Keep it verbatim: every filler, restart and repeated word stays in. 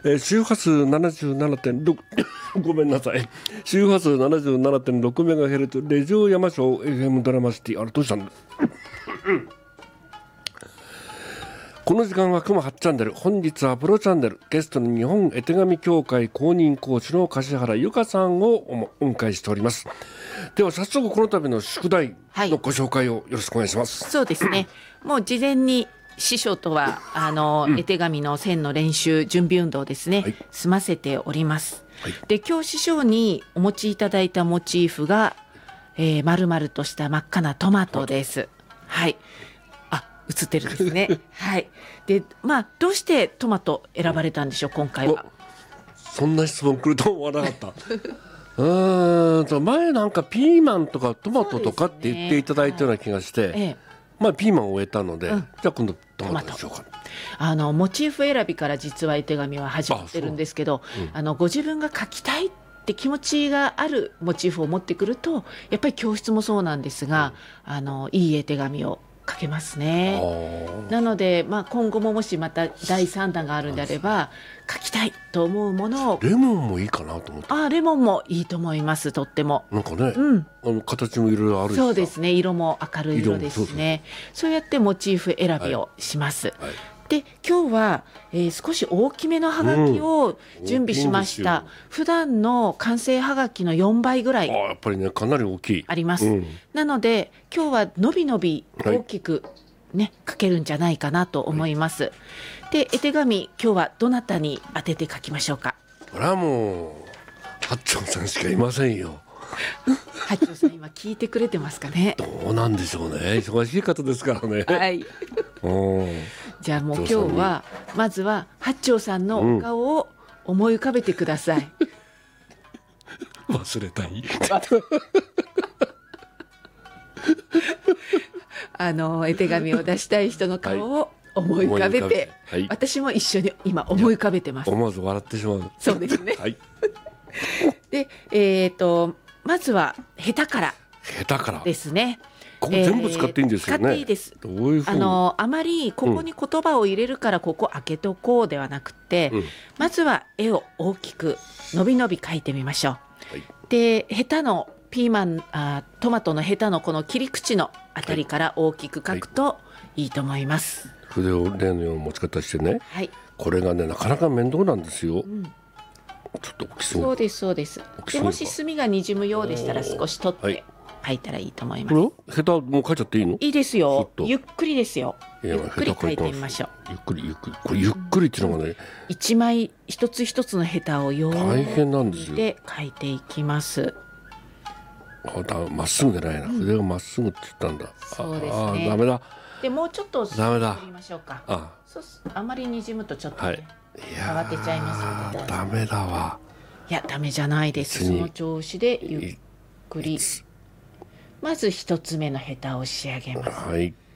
えー、周波数 ななじゅうななてんろく ごめんなさい、周波数 ななじゅうななてんろくメガヘルツ レジオ山椒 エフエム ドラマシティ。あれどうしたんだこの時間は熊はちチャンネル、本日はプロチャンネル、ゲストに日本絵手紙協会公認講師の樫原由香さんをお迎えしております。では早速この度の宿題のご紹介をよろしくお願いします。 はい、そうですね、もう事前に師匠とはあの、うん、絵手紙の線の練習準備運動ですね、はい、済ませております、はい、で今日師匠にお持ちいただいたモチーフが、えー、丸々とした真っ赤なトマトです。はい、映ってるですねはい。で、まあどうしてトマト選ばれたんでしょう今回は。 そんな質問来ると思わなかったうーんと前なんかピーマンとかトマトとかって言っていただいたような気がして、はい、ええ、まあピーマンを終えたので、うん、じゃあ今度トマトでしょうか。 あのモチーフ選びから実は絵手紙は始まってるんですけど、あ、うん、あのご自分が描きたいって気持ちがあるモチーフを持ってくるとやっぱり教室もそうなんですが、うん、あのいい絵手紙を書けますね。なので、まあ、今後ももしまただいさんだんがあるんであれば書きたいと思うものを。 レモンもいいかなと思って。 あ、レモンもいいと思います。とってもなんかね、うん、あの形もいろいろあるし。 そうですね、色も明るい色ですね。そうそう、そうやってモチーフ選びをします、はいはい。で今日は、えー、少し大きめのハガキを準備しました、うん、普段の完成ハガキのよんばいぐらい。あ、 やっぱりね、かなり大きいあります、うん、なので今日はのびのび大きくね、はい、書けるんじゃないかなと思います、はい、で絵手紙今日はどなたに当てて書きましょうか。 これはもう八丁さんしかいませんよ八丁さん今聞いてくれてますかね。 どうなんでしょうね、忙しい方ですからねはいじゃあもう今日はまずは八丁さんのお顔を思い浮かべてください、 うん、忘れたいあの絵手紙を出したい人の顔を思い浮かべて、はい、私も一緒に今思い浮かべてます。 思わず笑ってしまう。 そうですね、はい、で、えーとまずはヘタからヘタからですね。 ここ全部使っていいんですよね、 えー、使っていいです。どういうふうにあのあまりここに言葉を入れるからここ開けとこうではなくて、うん、まずは絵を大きくのびのび描いてみましょう、はい、でヘタのピーマンあトマトのヘタのこの切り口のあたりから大きく描くといいと思います、はい、 筆を例のような持ち方してね、はい、これがねなかなか面倒なんですよ、うん、ちょっと大きすぎる。 そうですそうです。でもし墨がにじむようでしたら少し取って、はい、書いたらいいと思います。 これヘタもう書いちゃっていいの？ いいですよ、ゆっくりですよ。ゆっくり書いてみましょう。 ゆっくりゆっくりこれゆっくりっていうのがね、 一枚一つ一つのヘタをよ大変なんですよ。 で書いていきます。 まっすぐでないな、筆がまっすぐって言ったんだ、うん、 そうですね。 あダメだ。 でもうちょっとダメだ。 取りましょうか。 あそうあまりにじむとちょっと、ね、 はい、 慌てちゃいますので。 ダメだわ。 いやダメじゃないです。その調子でゆっくりまず一つ目のヘタを仕上げます、 はい、